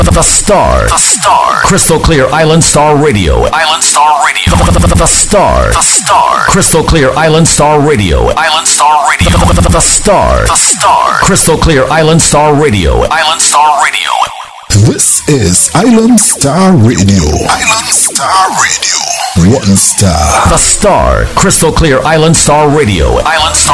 The Star. The Star. Crystal Clear Island Star Radio. Island Star Radio. The Star. The Star. Crystal Clear Island Star Radio. Island Star Radio. The Star. The Star. Crystal Clear Island Star Radio. Island Star Radio. This is Island Star Radio. Island Star Radio. One star. The Star. Crystal Clear Island Star Radio. Island Star.